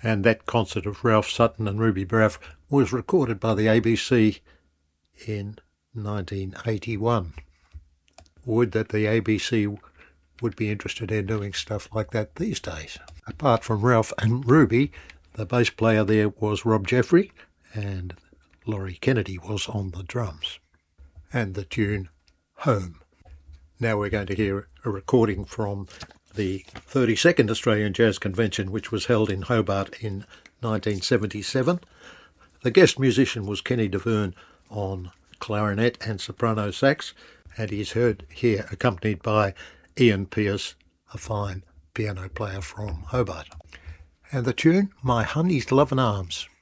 And that concert of Ralph Sutton and Ruby Braff was recorded by the ABC in 1981. Would that the ABC would be interested in doing stuff like that these days. Apart from Ralph and Ruby, the bass player there was Rob Jeffrey, and Laurie Kennedy was on the drums. And the tune Home. Now we're going to hear a recording from the 32nd Australian Jazz Convention, which was held in Hobart in 1977. The guest musician was Kenny DeVerne on clarinet and soprano sax, and he's heard here accompanied by Ian Pearce, a fine piano player from Hobart. And the tune, My Honey's Lovin' Arms.